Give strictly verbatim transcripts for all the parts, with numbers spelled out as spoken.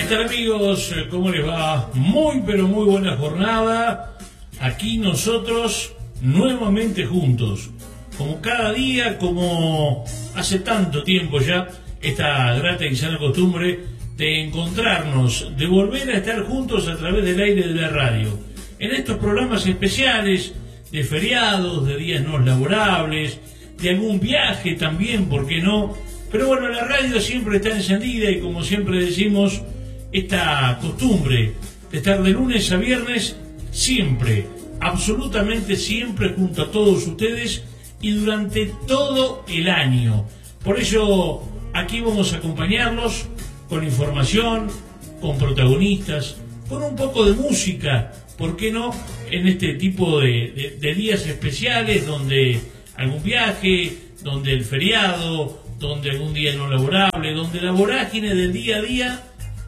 tal, amigos? ¿Cómo les va? Muy pero muy buena jornada. Aquí nosotros nuevamente juntos, como cada día, como hace tanto tiempo ya, esta grata y sana costumbre de encontrarnos, de volver a estar juntos a través del aire de la radio, en estos programas especiales de feriados, de días no laborables, de algún viaje también, ¿por qué no? Pero bueno, la radio siempre está encendida y, como siempre decimos, esta costumbre de estar de lunes a viernes siempre, absolutamente siempre, junto a todos ustedes y durante todo el año. Por eso aquí vamos a acompañarlos con información, con protagonistas, con un poco de música, ¿por qué no? En este tipo de, de, de días especiales donde algún viaje, donde el feriado, donde algún día no laborable, donde la vorágine del día a día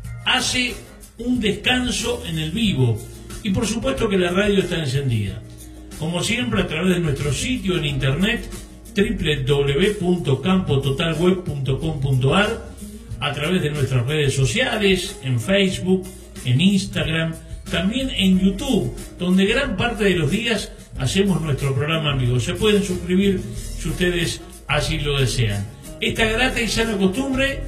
hace un descanso en el vivo. Y por supuesto que la radio está encendida, como siempre, a través de nuestro sitio en internet doble u doble u doble u punto campo total web punto com punto a r, a través de nuestras redes sociales, en Facebook, en Instagram, también en YouTube, donde gran parte de los días hacemos nuestro programa, amigos. Se pueden suscribir si ustedes así lo desean. Esta grata y sana costumbre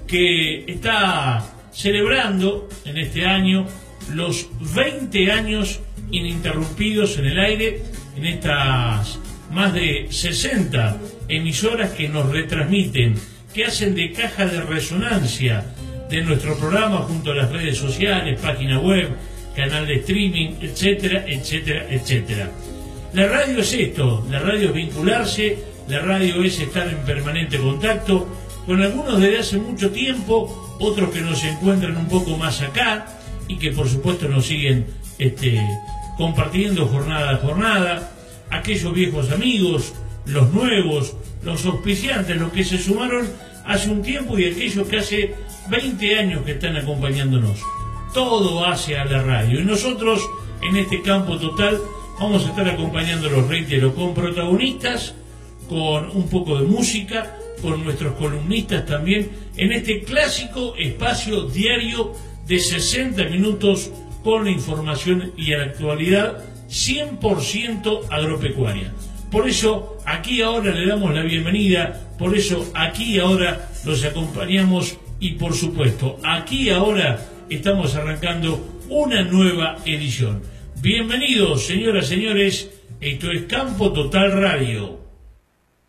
que está celebrando en este año los veinte años ininterrumpidos en el aire, en estas más de sesenta emisoras que nos retransmiten, que hacen de caja de resonancia de nuestro programa junto a las redes sociales, página web, canal de streaming, etcétera, etcétera, etcétera. La radio es esto, la radio es vincularse, la radio es estar en permanente contacto con algunos desde hace mucho tiempo, otros que nos encuentran un poco más acá y que por supuesto nos siguen este, compartiendo jornada a jornada, aquellos viejos amigos, los nuevos, los auspiciantes, los que se sumaron hace un tiempo y aquellos que hace veinte años que están acompañándonos. Todo hace a la radio y nosotros en este campo total vamos a estar acompañándolos, reitero, con protagonistas, con un poco de música, con nuestros columnistas también, en este clásico espacio diario de sesenta minutos con la información y la actualidad cien por ciento agropecuaria. Por eso aquí ahora le damos la bienvenida, por eso aquí ahora los acompañamos y por supuesto aquí ahora estamos arrancando una nueva edición. Bienvenidos, señoras y señores, esto es Campo Total Radio.